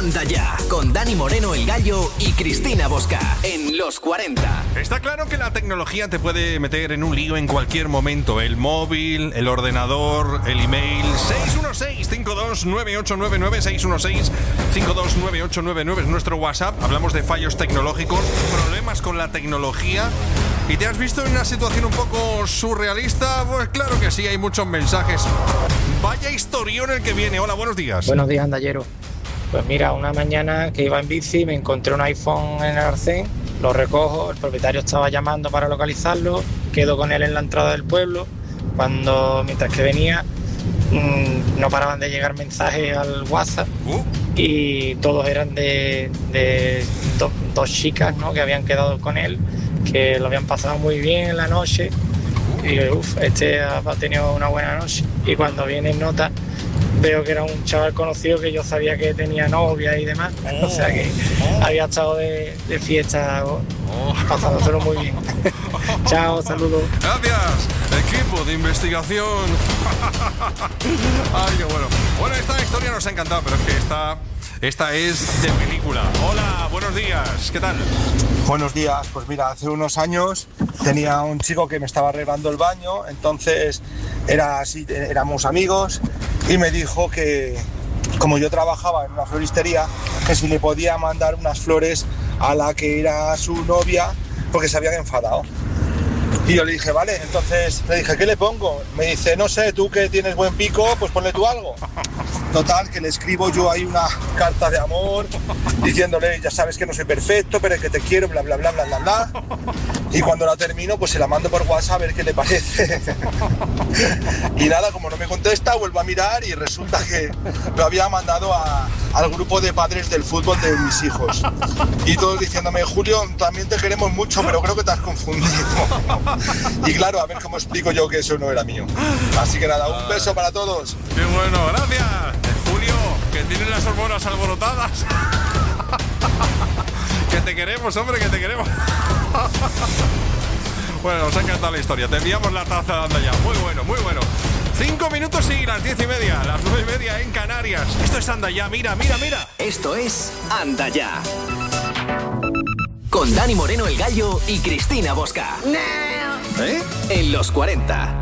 Anda Ya, con Dani Moreno el Gallo y Cristina Bosca, en Los 40. Está claro que la tecnología te puede meter en un lío en cualquier momento. El móvil, el ordenador, el email. 616-529899, 616-529899 es nuestro WhatsApp. Hablamos de fallos tecnológicos, problemas con la tecnología. ¿Y te has visto en una situación un poco surrealista? Pues claro que sí, hay muchos mensajes. Vaya historión el que viene. Hola, buenos días. Buenos días, andallero. Pues mira, una mañana que iba en bici me encontré un iPhone en el arcén, lo recojo, el propietario estaba llamando para localizarlo, quedo con él en la entrada del pueblo, mientras que venía no paraban de llegar mensajes al WhatsApp y todos eran de dos chicas, ¿no?, que habían quedado con él, que lo habían pasado muy bien en la noche y este ha tenido una buena noche. Y cuando viene en nota veo que era un chaval conocido que yo sabía que tenía novia y demás, o sea que había estado de fiesta pasándoselo muy bien. Chao, saludos. Gracias, equipo de investigación. Ay, qué bueno. Bueno, esta historia nos ha encantado, pero es que esta es de película. Hola, buenos días, ¿qué tal? Buenos días, pues mira, hace unos años tenía un chico que me estaba arreglando el baño, entonces éramos amigos y me dijo que, como yo trabajaba en una floristería, que si le podía mandar unas flores a la que era su novia porque se habían enfadado. Y yo le dije, vale, entonces le dije, ¿qué le pongo? Me dice, no sé, tú que tienes buen pico, pues ponle tú algo. Total, que le escribo yo ahí una carta de amor, diciéndole, ya sabes que no soy perfecto, pero que te quiero, bla, bla, bla, bla, bla, bla. Y cuando la termino, pues se la mando por WhatsApp a ver qué le parece. Y nada, como no me contesta, vuelvo a mirar y resulta que lo había mandado al grupo de padres del fútbol de mis hijos. Y todos diciéndome, Julio, también te queremos mucho, pero creo que te has confundido. Y claro, a ver cómo explico yo que eso no era mío. Así que nada, un beso para todos. ¡Qué bueno! ¡Gracias! Julio, que tienes las hormonas alborotadas. Que te queremos, hombre, que te queremos. Bueno, nos ha encantado la historia. Te enviamos la taza de Anda Ya. Muy bueno, muy bueno. 5 minutos y las 10:30, las 9:30 en Canarias. Esto es Anda Ya, mira, mira, mira. Esto es Anda Ya, con Dani Moreno el Gallo y Cristina Bosca. En Los 40.